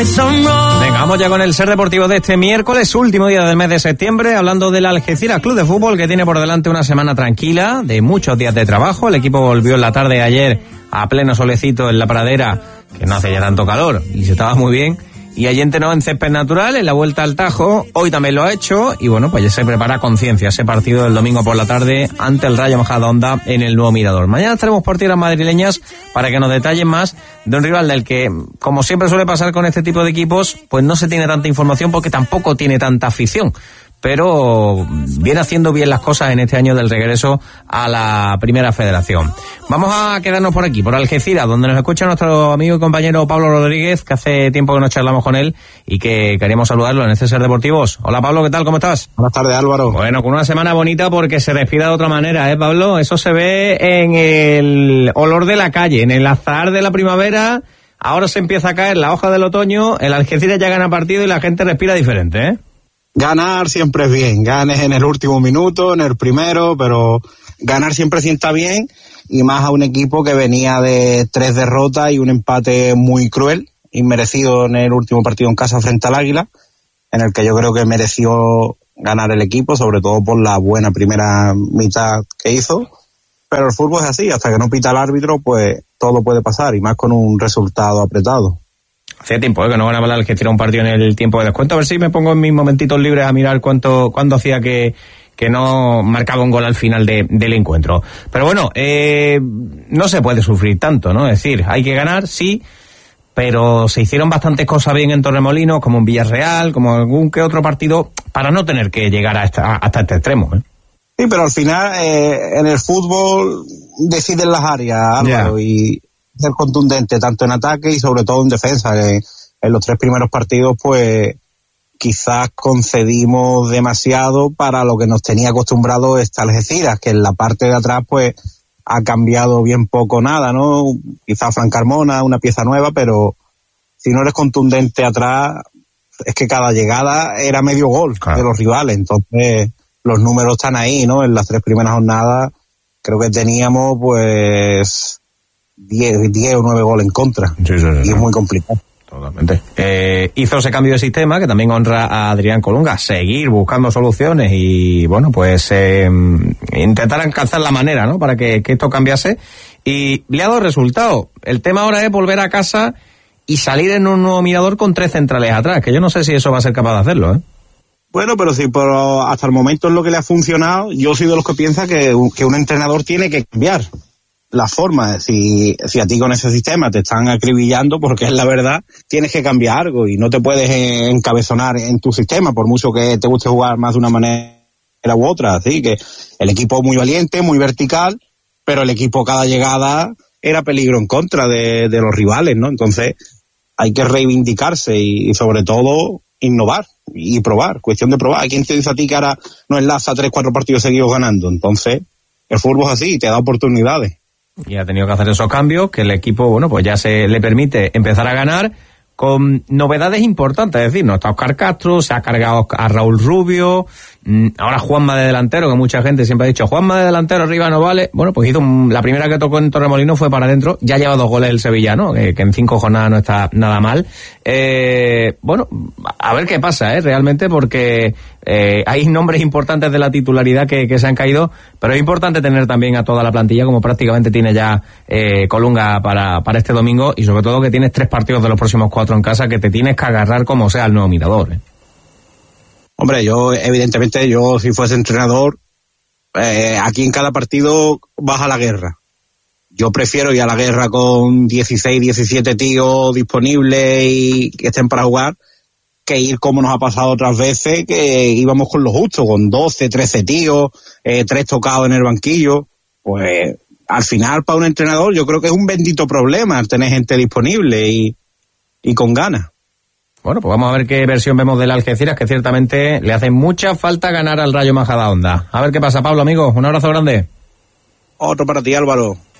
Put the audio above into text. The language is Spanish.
Venga, vamos ya con el Ser Deportivo de este miércoles, último día del mes de septiembre, hablando del Algeciras Club de Fútbol, que tiene por delante una semana tranquila, de muchos días de trabajo. El equipo volvió en la tarde de ayer a pleno solecito en la pradera, que no hace ya tanto calor, y se estaba muy bien. Y allí entrenó en césped natural, en la vuelta al Tajo, hoy también lo ha hecho, y bueno, pues ya se prepara con conciencia ese partido del domingo por la tarde ante el Rayo Majadahonda en el Nuevo Mirador. Mañana estaremos por tierras madrileñas para que nos detallen más de un rival del que, como siempre suele pasar con este tipo de equipos, pues no se tiene tanta información porque tampoco tiene tanta afición. Pero viene haciendo bien las cosas en este año del regreso a la Primera Federación. Vamos a quedarnos por aquí, por Algeciras, donde nos escucha nuestro amigo y compañero Pablo Rodríguez, que hace tiempo que no charlamos con él y que queríamos saludarlo en este Ser Deportivos. Hola Pablo, ¿qué tal? ¿Cómo estás? Buenas tardes, Álvaro. Bueno, con una semana bonita porque se respira de otra manera, Pablo? Eso se ve en el olor de la calle, en el azahar de la primavera. Ahora se empieza a caer la hoja del otoño, el Algeciras ya gana partido y la gente respira diferente, Ganar siempre es bien, ganes en el último minuto, en el primero, pero ganar siempre sienta bien, y más a un equipo que venía de 3 derrotas y un empate muy cruel, inmerecido en el último partido en casa frente al Águila, en el que yo creo que mereció ganar el equipo, sobre todo por la buena primera mitad que hizo. Pero el fútbol es así, hasta que no pita el árbitro, pues todo puede pasar, y más con un resultado apretado. Hacía tiempo que no ganaba el Algeciras un partido en el tiempo de descuento. A ver si me pongo en mis momentitos libres a mirar cuándo hacía que no marcaba un gol al final del encuentro. Pero bueno, no se puede sufrir tanto, ¿no? Es decir, hay que ganar, sí, pero se hicieron bastantes cosas bien en Torremolinos, como en Villarreal, como algún que otro partido, para no tener que llegar hasta este extremo, Sí, pero al final en el fútbol deciden las áreas, Álvaro, y ser contundente tanto en ataque y sobre todo en defensa. En los 3 primeros partidos pues quizás concedimos demasiado para lo que nos tenía acostumbrado esta Algeciras, que en la parte de atrás pues ha cambiado bien poco nada, ¿no? Quizás Fran Carmona, una pieza nueva, pero si no eres contundente atrás, es que cada llegada era medio gol de los rivales. Entonces los números están ahí, ¿no? En las 3 primeras jornadas creo que teníamos pues 10 o 9 goles en contra. Sí, y es muy complicado. Totalmente. Hizo ese cambio de sistema que también honra a Adrián Colunga, seguir buscando soluciones y bueno, pues intentar alcanzar la manera, ¿no? Para que esto cambiase, y le ha dado resultado. El tema ahora es volver a casa y salir en un Nuevo Mirador con 3 centrales atrás, que yo no sé si eso va a ser capaz de hacerlo, Bueno, pero sí, pero hasta el momento es lo que le ha funcionado. Yo soy de los que piensa que un entrenador tiene que cambiar la forma. Si a ti con ese sistema te están acribillando, porque es la verdad, tienes que cambiar algo y no te puedes encabezonar en tu sistema, por mucho que te guste jugar más de una manera u otra. Así que el equipo muy valiente, muy vertical, pero el equipo cada llegada era peligro en contra de los rivales, ¿no? Entonces hay que reivindicarse y sobre todo innovar y probar, cuestión de probar. ¿Quién te dice a ti que ahora no enlaza 3-4 partidos seguidos ganando? Entonces el fútbol es así, te da oportunidades. Y ha tenido que hacer esos cambios, que el equipo, bueno, pues ya se le permite empezar a ganar con novedades importantes. Es decir, no está Óscar Castro, se ha cargado a Raúl Rubio, ahora Juanma de delantero, que mucha gente siempre ha dicho, Juanma de delantero arriba no vale. Bueno, pues hizo la primera que tocó en Torremolinos fue para adentro, ya lleva 2 goles el sevillano, que en 5 jornadas no está nada mal. Bueno, a ver qué pasa, realmente, porque hay nombres importantes de la titularidad que se han caído, pero es importante tener también a toda la plantilla, como prácticamente tiene ya Colunga para este domingo, y sobre todo que tienes 3 partidos de los próximos 4 en casa, que te tienes que agarrar como sea al Nuevo Mirador. Hombre, evidentemente, si fuese entrenador, aquí en cada partido vas a la guerra. Yo prefiero ir a la guerra con 16, 17 tíos disponibles y que estén para jugar, que ir como nos ha pasado otras veces, que íbamos con lo justo, con 12, 13 tíos, 3 tocados en el banquillo. Pues al final, para un entrenador, yo creo que es un bendito problema el tener gente disponible y con ganas. Bueno, pues vamos a ver qué versión vemos del Algeciras, que ciertamente le hace mucha falta ganar al Rayo Majadahonda. A ver qué pasa, Pablo, amigo. Un abrazo grande. Otro para ti, Álvaro.